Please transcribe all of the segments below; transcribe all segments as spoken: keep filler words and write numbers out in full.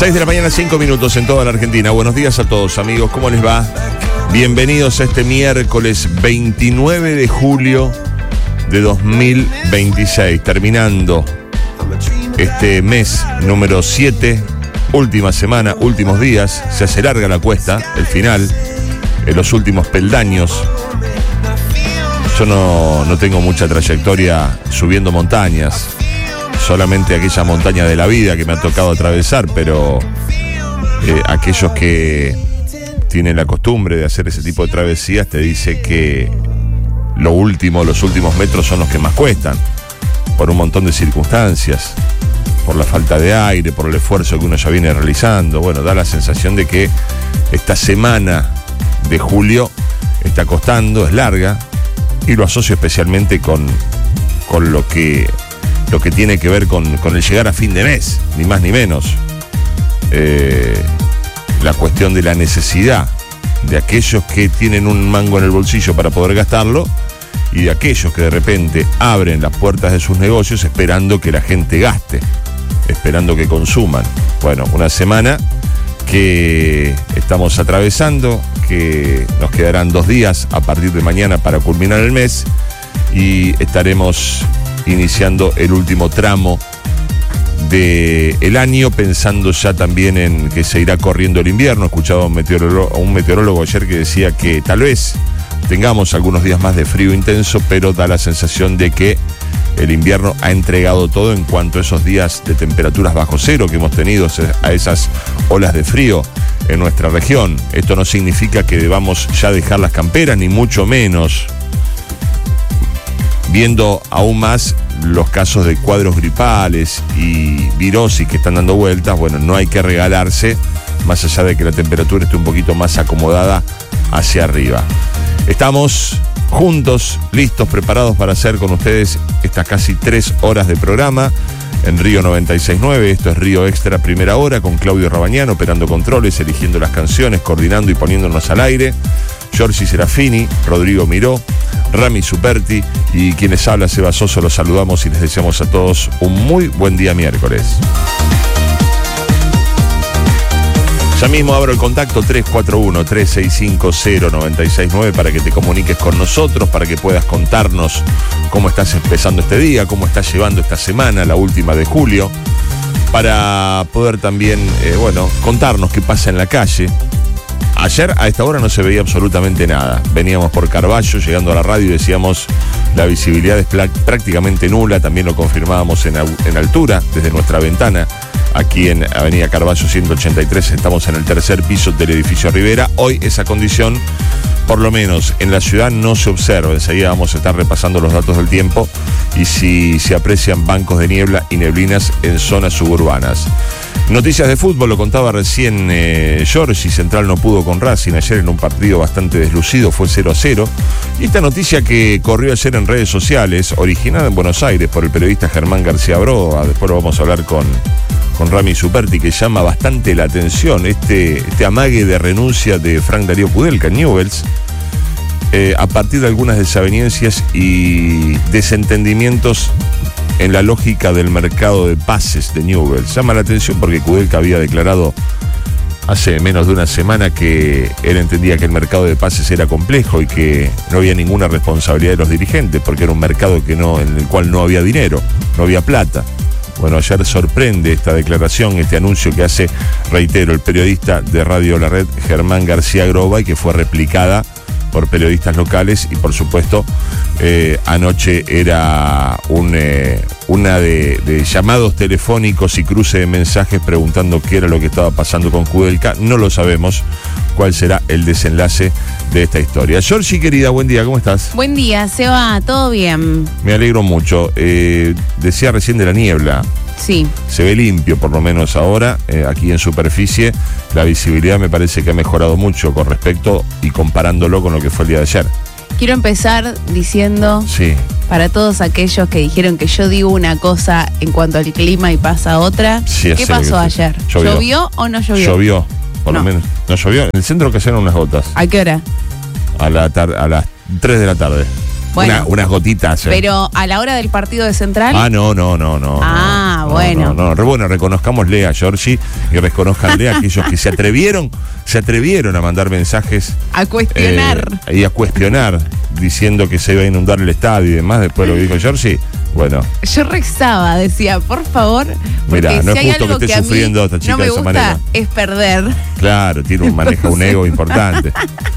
seis de la mañana, cinco minutos en toda la Argentina. Buenos días a todos, amigos. ¿Cómo les va? Bienvenidos a este miércoles veintinueve de julio de dos mil veintiséis. Terminando este mes número siete, última semana, últimos días. Se hace larga la cuesta, el final, en los últimos peldaños. Yo no, no tengo mucha trayectoria subiendo montañas. Solamente aquella montaña de la vida que me ha tocado atravesar, pero eh, aquellos que tienen la costumbre de hacer ese tipo de travesías te dice que lo último, los últimos metros son los que más cuestan, por un montón de circunstancias, por la falta de aire, por el esfuerzo que uno ya viene realizando. Bueno, da la sensación de que esta semana de julio está costando, es larga, y lo asocio especialmente con, con lo que... lo que tiene que ver con, con el llegar a fin de mes, ni más ni menos. Eh, la cuestión de la necesidad de aquellos que tienen un mango en el bolsillo para poder gastarlo y de aquellos que de repente abren las puertas de sus negocios esperando que la gente gaste, esperando que consuman. Bueno, una semana que estamos atravesando, que nos quedarán dos días a partir de mañana para culminar el mes y estaremos iniciando el último tramo del año, pensando ya también en que se irá corriendo el invierno. Escuchaba a un meteorólogo, a un meteorólogo ayer que decía que tal vez tengamos algunos días más de frío intenso, pero da la sensación de que el invierno ha entregado todo en cuanto a esos días de temperaturas bajo cero que hemos tenido, a esas olas de frío en nuestra región. Esto no significa que debamos ya dejar las camperas, ni mucho menos. Viendo aún más los casos de cuadros gripales y virosis que están dando vueltas, bueno, no hay que regalarse, más allá de que la temperatura esté un poquito más acomodada hacia arriba. Estamos juntos, listos, preparados para hacer con ustedes estas casi tres horas de programa en Río noventa y seis punto nueve. Esto es Río Extra, primera hora, con Claudio Rabañán operando controles, eligiendo las canciones, coordinando y poniéndonos al aire. Giorgi Serafini, Rodrigo Miró, Rami Superti y quienes habla, Seba Soso. Los saludamos y les deseamos a todos un muy buen día miércoles. Ya mismo abro el contacto tres cuatro uno, tres seis cinco, cero nueve seis nueve para que te comuniques con nosotros, para que puedas contarnos cómo estás empezando este día, cómo estás llevando esta semana, la última de julio, para poder también, eh, bueno, contarnos qué pasa en la calle. Ayer a esta hora no se veía absolutamente nada. Veníamos por Carballo, llegando a la radio y decíamos la visibilidad es prácticamente nula. También lo confirmábamos en, en altura, desde nuestra ventana, aquí en Avenida Carballo ciento ochenta y tres. Estamos en el tercer piso del edificio Rivera. Hoy esa condición, por lo menos en la ciudad, no se observa. Enseguida vamos a estar repasando los datos del tiempo y si se aprecian bancos de niebla y neblinas en zonas suburbanas. Noticias de fútbol, lo contaba recién eh, Giorgi. Central no pudo con Racing ayer en un partido bastante deslucido, fue cero a cero. Y esta noticia que corrió ayer en redes sociales, originada en Buenos Aires por el periodista Germán García Broa, después lo vamos a hablar con, con Rami Superti, que llama bastante la atención este, este amague de renuncia de Frank Darío Kudelka en Newell's, eh, a partir de algunas desavenencias y desentendimientos en la lógica del mercado de pases de Newell's. Llama la atención porque Kudelka había declarado hace menos de una semana que él entendía que el mercado de pases era complejo y que no había ninguna responsabilidad de los dirigentes, porque era un mercado que no, en el cual no había dinero, no había plata. Bueno, ayer sorprende esta declaración, este anuncio que hace, reitero, el periodista de Radio La Red, Germán García Groba, y que fue replicada por periodistas locales y por supuesto eh, anoche era un, eh, una de, de llamados telefónicos y cruce de mensajes preguntando qué era lo que estaba pasando con Kudelka. No lo sabemos cuál será el desenlace de esta historia. Giorgi, querida, buen día, ¿cómo estás? Buen día, Seba, todo bien. Me alegro mucho. Eh, decía recién de la niebla. Sí. Se ve limpio, por lo menos ahora, eh, aquí en superficie. La visibilidad me parece que ha mejorado mucho con respecto y comparándolo con lo que fue el día de ayer. Quiero empezar diciendo, sí, para todos aquellos que dijeron que yo digo una cosa en cuanto al clima y pasa otra, sí, ¿qué pasó ayer? Llovió. ¿Llovió o no llovió? Llovió, por no. lo menos. No llovió. En el centro cayeron unas gotas. ¿A qué hora? A, la tar- a las tres de la tarde. Bueno, Una- unas gotitas. eh. pero a la hora del partido de Central. Ah, no, no, no, no. Ah, no, no, bueno. No, no, Re- bueno, reconozcámosle a Giorgi y reconozcanle a aquellos que se atrevieron, se atrevieron a mandar mensajes. A cuestionar. eh, y a cuestionar, diciendo que se iba a inundar el estadio y demás. Después lo dijo Giorgi. Bueno, Yo rezaba, decía, por favor, porque Mirá, no si es hay justo algo que esté que a mí sufriendo esta chica no me de esa gusta manera. es perder. claro, tiene un maneja un ego importante.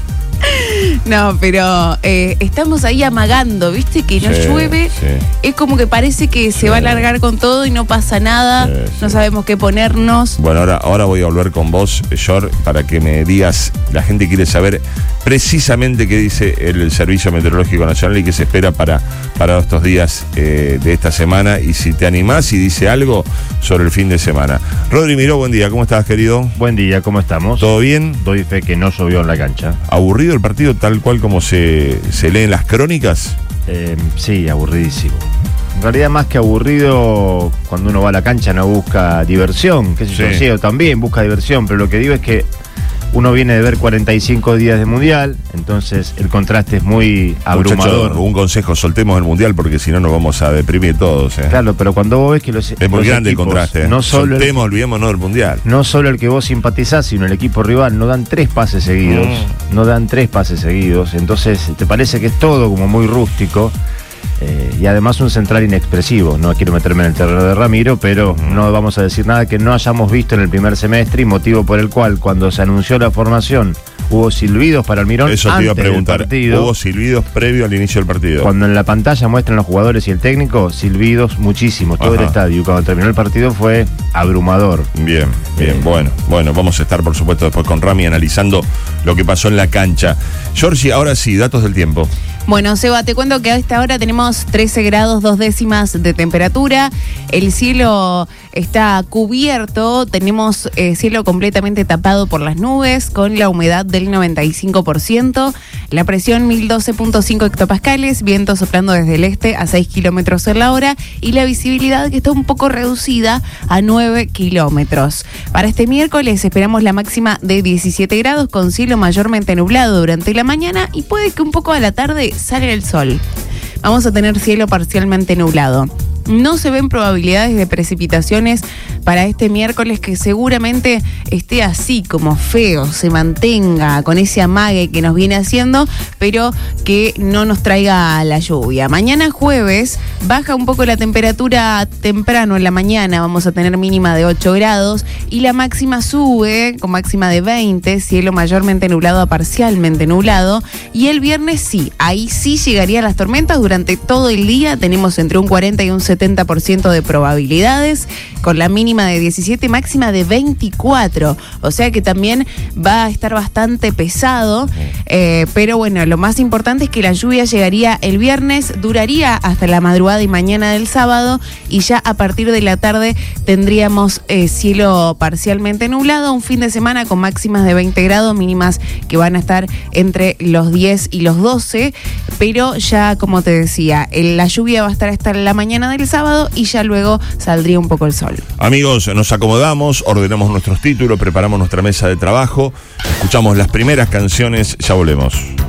No, pero eh, estamos ahí amagando, ¿viste? Que no Sí, llueve. sí. Es como que parece que se Sí. va a largar con todo y no pasa nada. Sí, No sí. sabemos qué ponernos. Bueno, ahora, ahora voy a volver con vos, Jor, para que me digas, la gente quiere saber precisamente qué dice el Servicio Meteorológico Nacional y qué se espera para, para estos días eh, de esta semana, y si te animás y dice algo sobre el fin de semana. Rodri Miró, buen día, ¿cómo estás, querido? Buen día, ¿cómo estamos? ¿Todo bien? Doy fe que no llovió en la cancha. ¿Aburrido el partido tal cual como se, se lee en las crónicas? Eh, sí, aburridísimo. En realidad, más que aburrido, cuando uno va a la cancha no busca diversión, qué sé yo, Sí. Ciego también busca diversión, pero lo que digo es que uno viene de ver cuarenta y cinco días de mundial, entonces el contraste es muy abrumador. Muchacho, un consejo, soltemos el mundial porque si no nos vamos a deprimir todos. ¿eh? Claro, pero cuando vos ves que los Es muy los grande el equipos, contraste. ¿eh? no solo el, Soltemos, olvidémonos del mundial. no solo el que vos simpatizás, sino el equipo rival, no dan tres pases seguidos, Mm. no dan tres pases seguidos, entonces te parece que es todo como muy rústico, eh, y además un central inexpresivo. No quiero meterme en el terreno de Ramiro, pero Mm. no vamos a decir nada que no hayamos visto en el primer semestre, y motivo por el cual cuando se anunció la formación hubo silbidos para Almirón. Eso te antes iba a preguntar. del partido. Hubo silbidos previo al inicio del partido. Cuando en la pantalla muestran los jugadores y el técnico, silbidos muchísimos, todo Ajá. el estadio. Y cuando terminó el partido fue abrumador. Bien, bien, bueno, bueno, vamos a estar por supuesto después con Rami analizando lo que pasó en la cancha. Giorgi, ahora sí, datos del tiempo. Bueno, Seba, te cuento que a esta hora tenemos trece grados, dos décimas de temperatura. El cielo está cubierto, tenemos eh, cielo completamente tapado por las nubes, con la humedad del noventa y cinco por ciento. La presión mil doce punto cinco hectopascales, viento soplando desde el este a seis kilómetros en la hora, y la visibilidad que está un poco reducida a nueve kilómetros. Para este miércoles esperamos la máxima de diecisiete grados, con cielo mayormente nublado durante la mañana, y puede que un poco a la tarde salga el sol. Vamos a tener cielo parcialmente nublado. No se ven probabilidades de precipitaciones para este miércoles, que seguramente esté así como feo, se mantenga con ese amague que nos viene haciendo, pero que no nos traiga la lluvia. Mañana jueves baja un poco la temperatura temprano en la mañana, vamos a tener mínima de ocho grados y la máxima sube con máxima de veinte, cielo mayormente nublado a parcialmente nublado, y el viernes sí, ahí sí llegarían las tormentas durante todo el día, tenemos entre un cuarenta y un setenta por ciento de probabilidades, con la mínima de diecisiete, máxima de veinticuatro, o sea que también va a estar bastante pesado, eh, pero bueno, lo más importante es que la lluvia llegaría el viernes, duraría hasta la madrugada y mañana del sábado, y ya a partir de la tarde tendríamos eh, cielo parcialmente nublado, un fin de semana con máximas de veinte grados, mínimas que van a estar entre los diez y los doce, pero ya como te decía, el- la lluvia va a estar hasta la mañana del sábado y ya luego saldría un poco el sol. Amigos, nos acomodamos, ordenamos nuestros títulos, preparamos nuestra mesa de trabajo, escuchamos las primeras canciones, ya volvemos.